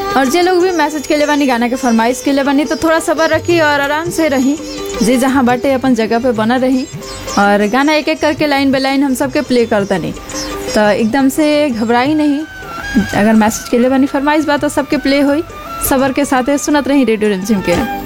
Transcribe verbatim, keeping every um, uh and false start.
और जे लोग भी मैसेज के लिए बानी, गाना के फरमाइश के लिए बानी, तो थोड़ा सब्र रखी और आराम से रही। जे जहाँ बाटे अपन जगह पे बना रही और गाना एक एक करके लाइन बाय लाइन हम सबके प्ले करता नहीं, तो एकदम से घबराई नहीं। अगर मैसेज के लिए बानी फरमाइश बात तो सबके प्ले हुई। सब्र के साथ सुनत रही रेडियो रिमझिम के।